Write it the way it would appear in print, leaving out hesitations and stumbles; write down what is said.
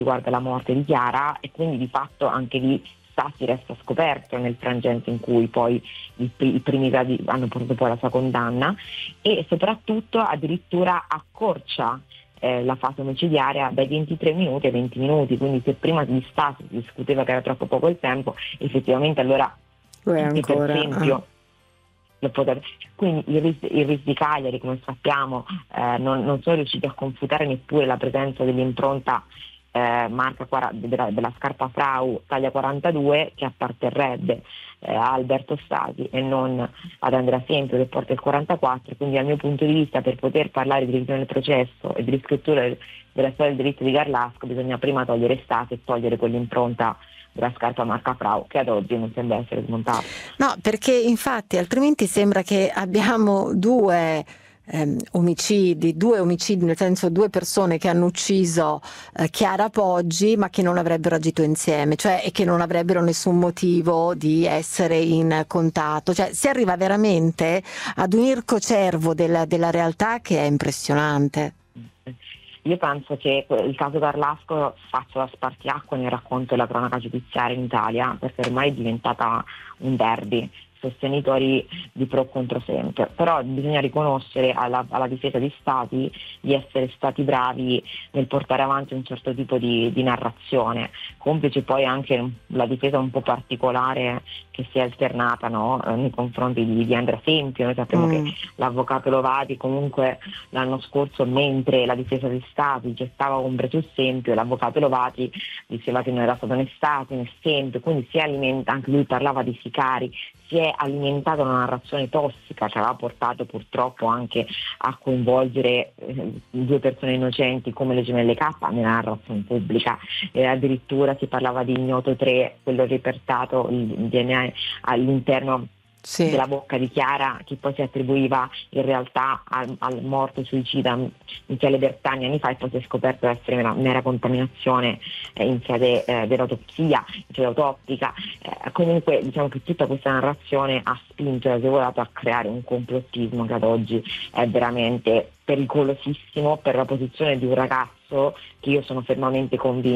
riguarda la morte di Chiara, e quindi di fatto anche lì Stasi resta scoperto nel frangente in cui poi i primi gradi hanno portato poi alla sua condanna, e soprattutto addirittura accorcia la fase omicidiaria dai 23 minuti ai 20 minuti, quindi se prima di Stasi si discuteva che era troppo poco il tempo, effettivamente allora anche per esempio quindi il RIS di Cagliari, come sappiamo, non sono riusciti a confutare neppure la presenza dell'impronta marca della scarpa Frau taglia 42 che apparterrebbe a Alberto Stasi e non ad Andrea Sempio che porta il 44. Quindi dal mio punto di vista, per poter parlare di revisione del processo e di riscrittura della storia del diritto di Garlasco, bisogna prima togliere Stasi e togliere quell'impronta della scarpa marca Frau, che ad oggi non sembra essere smontata. No, perché infatti altrimenti sembra che abbiamo due omicidi, nel senso due persone che hanno ucciso Chiara Poggi, ma che non avrebbero agito insieme, cioè, e che non avrebbero nessun motivo di essere in contatto. Cioè, si arriva veramente ad un ircocervo della realtà che è impressionante. Io penso che il caso Garlasco faccia da spartiacque nel racconto della cronaca giudiziaria in Italia, perché ormai è diventata un derby, sostenitori di pro contro sempre, però bisogna riconoscere alla difesa di Stati di essere stati bravi nel portare avanti un certo tipo di narrazione, complice poi anche la difesa un po' particolare che si è alternata, no? Nei confronti di Andrea Sempio. Noi sappiamo che l'avvocato Lovati comunque l'anno scorso, mentre la difesa di Stati gettava ombre su Sempio, l'avvocato Lovati diceva che non era stato né Stati né Sempio, quindi si alimenta, anche lui parlava di sicari, si è alimentata una narrazione tossica che aveva portato purtroppo anche a coinvolgere due persone innocenti come le gemelle K nella narrazione pubblica, addirittura si parlava di ignoto 3, quello riportato il DNA all'interno della bocca di Chiara, che poi si attribuiva in realtà al morto suicida Michele Bertani anni fa, e poi si è scoperto essere una mera contaminazione in sede dell'autopsia, in sede autoptica. Comunque diciamo che tutta questa narrazione ha spinto e agevolato a creare un complottismo che ad oggi è veramente pericolosissimo per la posizione di un ragazzo che io sono fermamente convinta